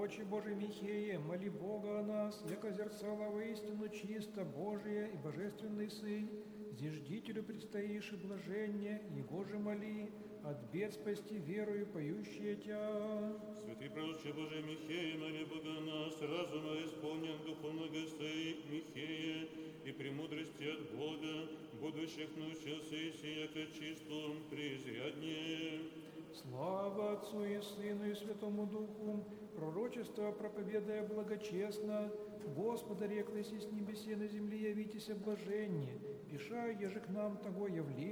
Пророче Божий Михея, моли Бога о нас, яко зерцало воистину чисто Божие и Божественный Сын, зиждителю предстоишь и блаженне, Его же моли, от бед спасти верою поющие Тя. Святый пророче Божий Михея, моли Бога о нас, разума исполнен духовного Сей Михея, и премудрости от Бога, будущих научился и сияко чистом преизряднее. Слава Отцу и Сыну и Святому Духу, пророчество проповедая благочестно, Господа реклися с небесе на земле явитеся блаженне, пиша еже к нам того явления.